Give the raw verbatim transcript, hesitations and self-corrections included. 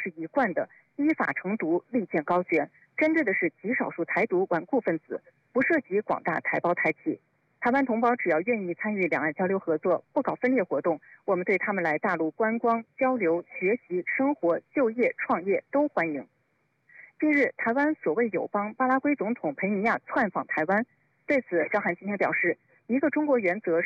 是一贯的依法惩毒、利剑高悬，针对的是极少数台独顽固分子，不涉及广大台胞台企。台湾同胞只要愿意参与两岸交流合作，不搞分裂活动，我们对他们来大陆观光、交流、学习、生活、就业、创业都欢迎。近日，台湾所谓友邦巴拉圭总统佩尼亚窜访台湾，对此，赵涵今天表示，一个中国原则